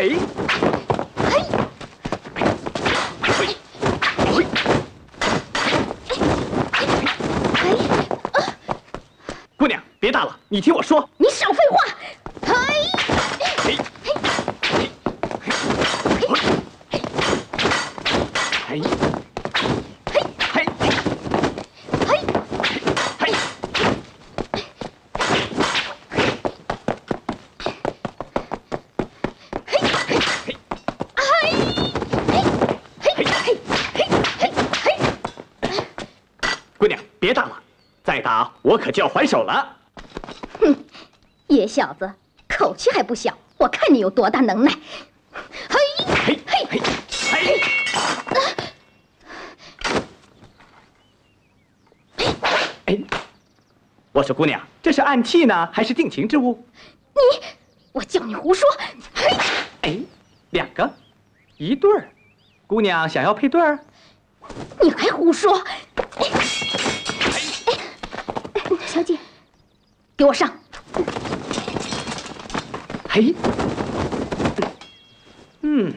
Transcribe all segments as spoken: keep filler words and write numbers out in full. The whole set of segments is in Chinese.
嘿，嘿，嘿，嘿，姑娘，别打了，你听我说。 你少废话。嘿， 嘿，嘿，嘿，嘿，嘿，嘿，嘿，姑娘，别打了，再打我可就要还手了。 哼，野小子，口气还不小，我看你有多大能耐！嘿， 嘿，嘿，嘿，嘿。哎，我说姑娘，这是暗器呢，还是定情之物？ 你，我叫你胡说！嘿， 哎，两个，一对儿。姑娘想要配对儿？ 你还胡说！哎，哎，小姐，给我上！ 嘿，嗯，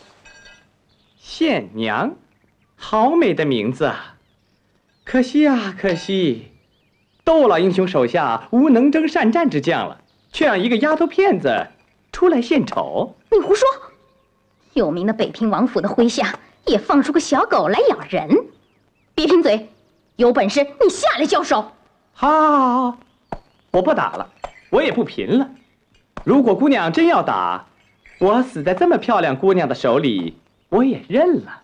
县娘，好美的名字啊！可惜啊，可惜，窦老英雄手下无能征善战之将了，却让一个丫头片子出来献丑。 你胡说！有名的北平王府的麾下也放出个小狗来咬人，别贫嘴，有本事你下来交手！ 好，好，好，我不打了，我也不贫了。如果姑娘真要打，我死在这么漂亮姑娘的手里，我也认了。